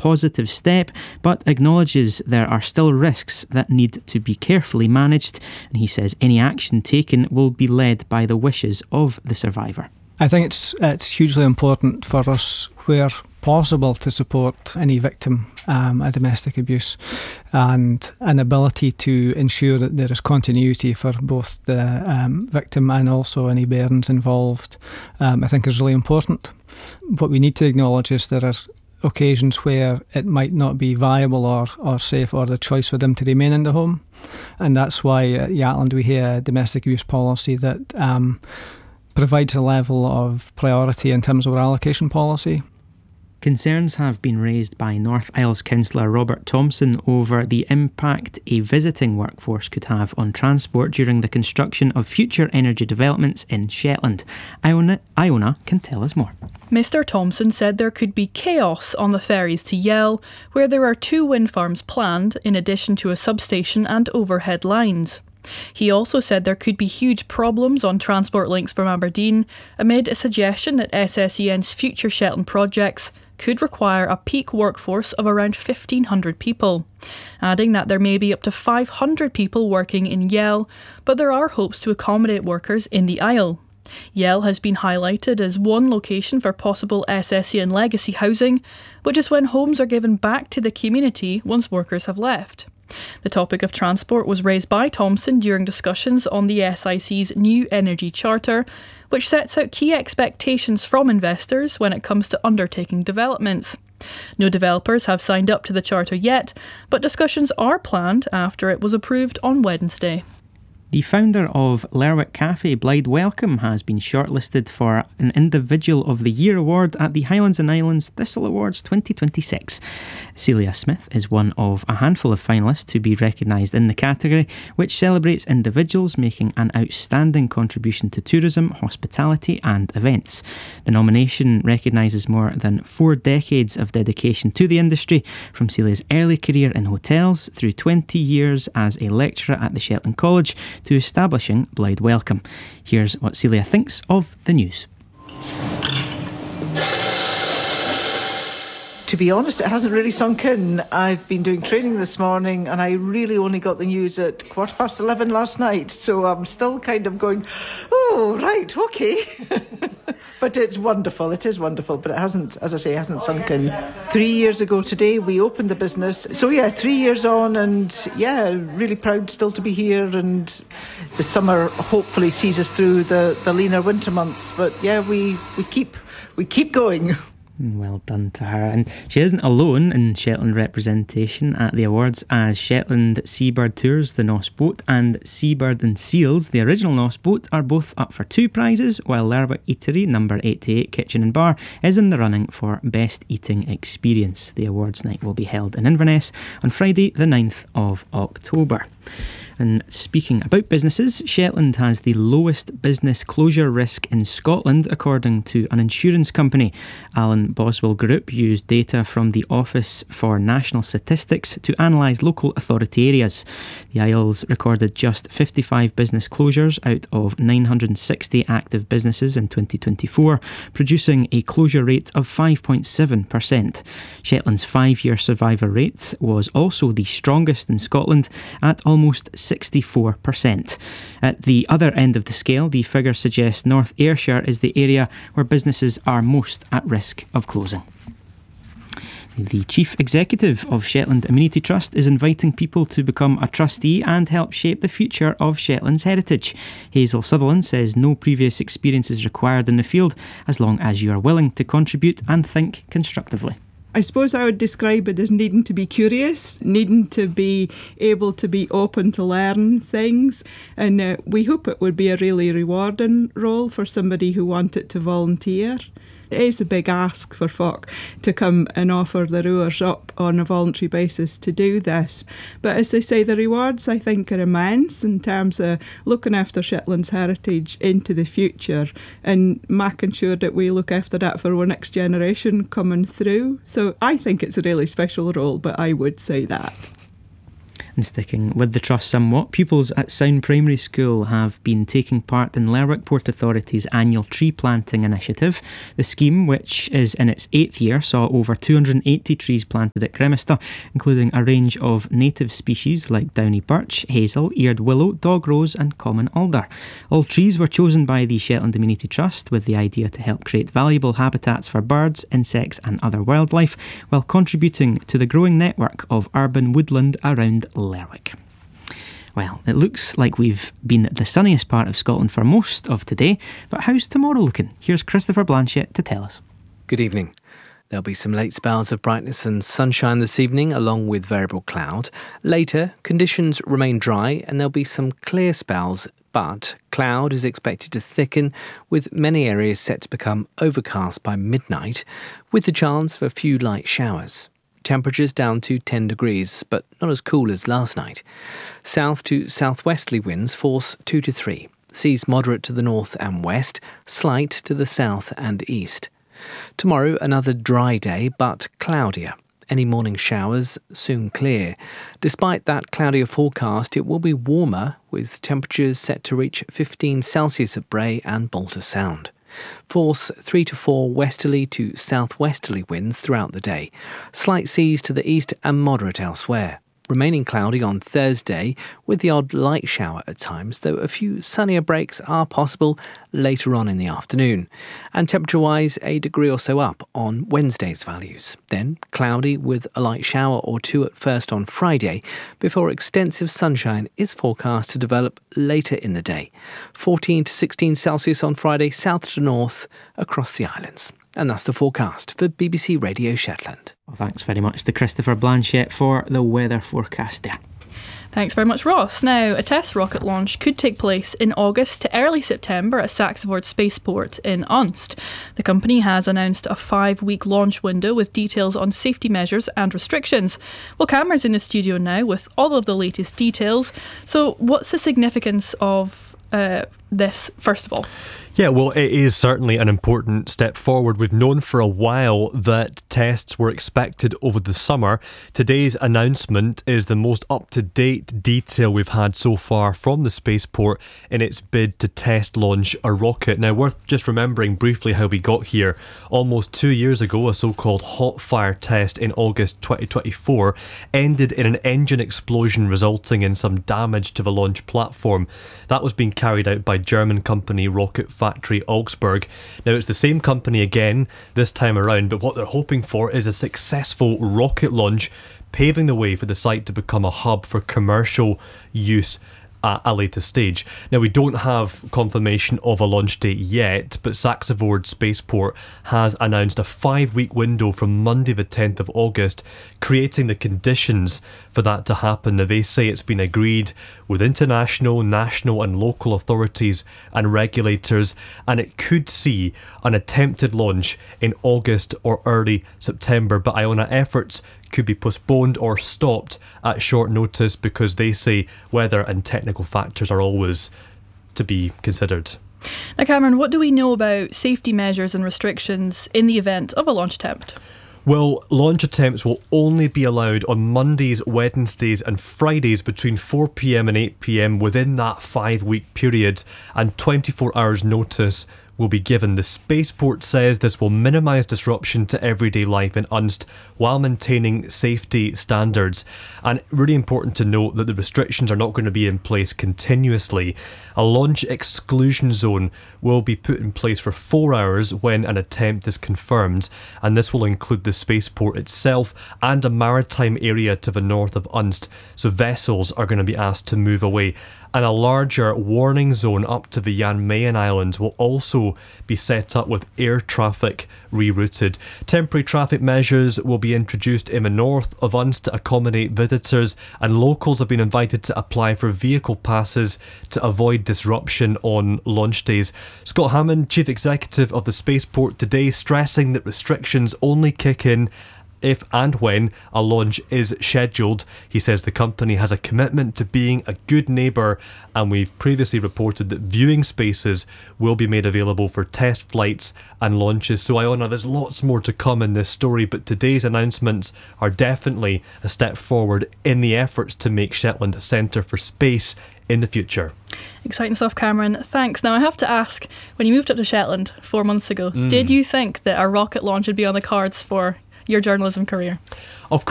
positive step, but acknowledges there are still risks that need to be carefully managed, and he says any action taken will be led by the wishes of the survivor. I think it's hugely important for us, where possible, to support any victim of domestic abuse, and an ability to ensure that there is continuity for both the victim and also any parents involved, I think is really important. What we need to acknowledge is there are occasions where it might not be viable or safe, or the choice for them to remain in the home, and that's why at Yatland we have a domestic abuse policy that provides a level of priority in terms of our allocation policy. Concerns have been raised by North Isles councillor Robert Thompson over the impact a visiting workforce could have on transport during the construction of future energy developments in Shetland. Iona can tell us more. Mr Thompson said there could be chaos on the ferries to Yell, where there are 2 wind farms planned, in addition to a substation and overhead lines. He also said there could be huge problems on transport links from Aberdeen, amid a suggestion that SSEN's future Shetland projects could require a peak workforce of around 1,500 people, adding that there may be up to 500 people working in Yell, but there are hopes to accommodate workers in the Isle. Yell has been highlighted as one location for possible SSEN legacy housing, which is when homes are given back to the community once workers have left. The topic of transport was raised by Thompson during discussions on the SIC's new energy charter, which sets out key expectations from investors when it comes to undertaking developments. No developers have signed up to the charter yet, but discussions are planned after it was approved on Wednesday. The founder of Lerwick Cafe, Blythe Welcome, has been shortlisted for an Individual of the Year award at the Highlands and Islands Thistle Awards 2026. Celia Smith is one of a handful of finalists to be recognised in the category, which celebrates individuals making an outstanding contribution to tourism, hospitality and events. The nomination recognises more than 4 decades of dedication to the industry, from Celia's early career in hotels through 20 years as a lecturer at the Shetland College to establishing Blythe Welcome. Here's what Celia thinks of the news. To be honest, it hasn't really sunk in. I've been doing training this morning and I really only got the news at 11:15 last night. So I'm still kind of going, oh, right, okay. But it's wonderful. It is wonderful. But it hasn't, as I say, hasn't sunk in. 3 years ago today, we opened the business. So 3 years on, and really proud still to be here. And the summer hopefully sees us through the leaner winter months. But we keep going. Well done to her. And she isn't alone in Shetland representation at the awards, as Shetland Seabird Tours, the Noss Boat, and Seabird and Seals, the original Noss Boat, are both up for 2 prizes, while Lerwick Eatery, number 88 Kitchen and Bar, is in the running for Best Eating Experience. The awards night will be held in Inverness on Friday the 9th of October. And speaking about businesses, Shetland has the lowest business closure risk in Scotland, according to an insurance company. Alan Boswell Group used data from the Office for National Statistics to analyse local authority areas. The Isles recorded just 55 business closures out of 960 active businesses in 2024, producing a closure rate of 5.7%. Shetland's 5-year survivor rate was also the strongest in Scotland at almost 64%. At the other end of the scale, the figure suggests North Ayrshire is the area where businesses are most at risk of closing. The Chief Executive of Shetland Amenity Trust is inviting people to become a trustee and help shape the future of Shetland's heritage. Hazel Sutherland says no previous experience is required in the field, as long as you are willing to contribute and think constructively. I suppose I would describe it as needing to be curious, needing to be able to be open to learn things, and we hope it would be a really rewarding role for somebody who wanted to volunteer. It is a big ask for folk to come and offer their hours up on a voluntary basis to do this. But as they say, the rewards, I think, are immense in terms of looking after Shetland's heritage into the future and making sure that we look after that for our next generation coming through. So I think it's a really special role, but I would say that. And sticking with the trust somewhat, pupils at Sound Primary School have been taking part in Lerwick Port Authority's annual tree planting initiative. The scheme, which is in its 8th year, saw over 280 trees planted at Cremista, including a range of native species like downy birch, hazel, eared willow, dog rose and common alder. All trees were chosen by the Shetland Amenity Trust with the idea to help create valuable habitats for birds, insects and other wildlife, while contributing to the growing network of urban woodland around Lerwick. Well, it looks like we've been the sunniest part of Scotland for most of today, but how's tomorrow looking? Here's Christopher Blanchett to tell us. Good evening. There'll be some late spells of brightness and sunshine this evening, along with variable cloud. Later, conditions remain dry and there'll be some clear spells, but cloud is expected to thicken, with many areas set to become overcast by midnight, with the chance of a few light showers. Temperatures down to 10 degrees, but not as cool as last night. South to southwesterly winds force 2 to 3. Seas moderate to the north and west, slight to the south and east. Tomorrow, another dry day, but cloudier. Any morning showers soon clear. Despite that cloudier forecast, it will be warmer, with temperatures set to reach 15 Celsius at Bray and Balter Sound. Force 3 to 4 westerly to southwesterly winds throughout the day. Slight seas to the east and moderate elsewhere. Remaining cloudy on Thursday, with the odd light shower at times, though a few sunnier breaks are possible later on in the afternoon. And temperature-wise, a degree or so up on Wednesday's values. Then cloudy with a light shower or two at first on Friday, before extensive sunshine is forecast to develop later in the day. 14 to 16 Celsius on Friday, south to north across the islands. And that's the forecast for BBC Radio Shetland. Well, thanks very much to Christopher Blanchett for the weather forecast there. Thanks very much, Ross. Now, a test rocket launch could take place in August to early September at Saxavord Spaceport in Unst. The company has announced a 5-week launch window with details on safety measures and restrictions. Well, Cameron's in the studio now with all of the latest details. So what's the significance of this, first of all? Yeah, well, it is certainly an important step forward. We've known for a while that tests were expected over the summer. Today's announcement is the most up-to-date detail we've had so far from the spaceport in its bid to test launch a rocket. Now, worth just remembering briefly how we got here. Almost 2 years ago, a so-called hot fire test in August 2024 ended in an engine explosion resulting in some damage to the launch platform. That was being carried out by German company Rocket Factory Augsburg. Now, it's the same company again this time around, but what they're hoping for is a successful rocket launch, paving the way for the site to become a hub for commercial use at a later stage. Now, we don't have confirmation of a launch date yet, but Saxavord Spaceport has announced a 5-week window from Monday the 10th of August, creating the conditions for that to happen. Now, they say it's been agreed with international, national and local authorities and regulators, and it could see an attempted launch in August or early September, but Iona efforts could be postponed or stopped at short notice because they say weather and technical factors are always to be considered. Now, Cameron, what do we know about safety measures and restrictions in the event of a launch attempt? Well, launch attempts will only be allowed on Mondays, Wednesdays and Fridays between 4 p.m. and 8 p.m. within that 5-week period, and 24 hours notice will be given. The spaceport says this will minimise disruption to everyday life in Unst while maintaining safety standards. And really important to note that the restrictions are not going to be in place continuously. A launch exclusion zone will be put in place for 4 hours when an attempt is confirmed, and this will include the spaceport itself and a maritime area to the north of Unst, so vessels are going to be asked to move away. And a larger warning zone up to the Jan Mayen Islands will also be set up with air traffic rerouted. Temporary traffic measures will be introduced in the north of Unst to accommodate visitors, and locals have been invited to apply for vehicle passes to avoid disruption on launch days. Scott Hammond, Chief Executive of the Spaceport today, stressing that restrictions only kick in if and when a launch is scheduled. He says the company has a commitment to being a good neighbour, and we've previously reported that viewing spaces will be made available for test flights and launches. So Iona, there's lots more to come in this story, but today's announcements are definitely a step forward in the efforts to make Shetland a centre for space in the future. Exciting stuff, Cameron. Thanks. Now I have to ask, when you moved up to Shetland 4 months ago, did you think that a rocket launch would be on the cards for your journalism career? Of